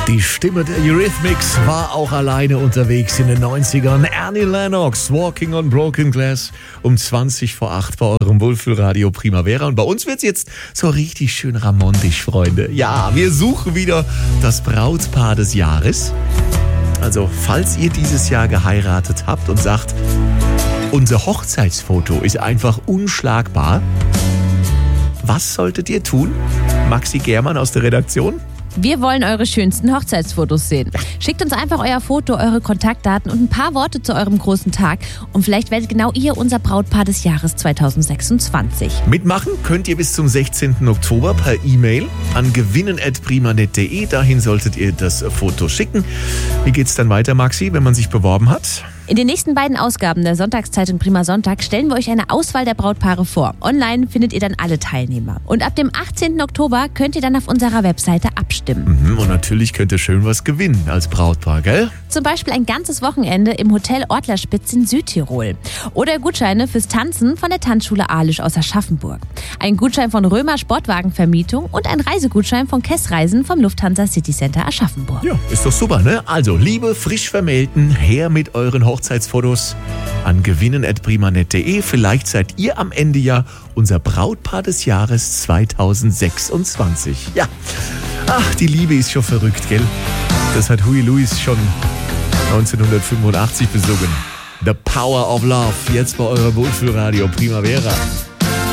Die Stimme der Eurythmics war auch alleine unterwegs in den 90ern. Annie Lennox, Walking on Broken Glass, um 20:08 bei eurem Wohlfühlradio Primavera. Und bei uns wird's jetzt so richtig schön ramontisch, Freunde. Ja, wir suchen wieder das Brautpaar des Jahres. Also, falls ihr dieses Jahr geheiratet habt und sagt, unser Hochzeitsfoto ist einfach unschlagbar, was solltet ihr tun? Maxi Germann aus der Redaktion? Wir wollen eure schönsten Hochzeitsfotos sehen. Schickt uns einfach euer Foto, eure Kontaktdaten und ein paar Worte zu eurem großen Tag. Und vielleicht werdet genau ihr unser Brautpaar des Jahres 2026. Mitmachen könnt ihr bis zum 16. Oktober per E-Mail an gewinnen@primanet.de. Dahin solltet ihr das Foto schicken. Wie geht's dann weiter, Maxi, wenn man sich beworben hat? In den nächsten beiden Ausgaben der Sonntagszeitung Prima Sonntag stellen wir euch eine Auswahl der Brautpaare vor. Online findet ihr dann alle Teilnehmer. Und ab dem 18. Oktober könnt ihr dann auf unserer Webseite abstimmen. Und natürlich könnt ihr schön was gewinnen als Brautpaar, gell? Zum Beispiel ein ganzes Wochenende im Hotel Ortlerspitz in Südtirol. Oder Gutscheine fürs Tanzen von der Tanzschule Aalisch aus Aschaffenburg. Ein Gutschein von Römer Sportwagenvermietung und ein Reisegutschein von Kess Reisen vom Lufthansa City Center Aschaffenburg. Ja, ist doch super, ne? Also, liebe frisch Vermählten, her mit euren Hochzeitsfotos an gewinnen@primanet.de. Vielleicht seid ihr am Ende ja unser Brautpaar des Jahres 2026. Ja, ach, die Liebe ist schon verrückt, gell? Das hat Huey Lewis schon 1985 besungen. The Power of Love, jetzt bei eurem Wohlfühlradio Primavera.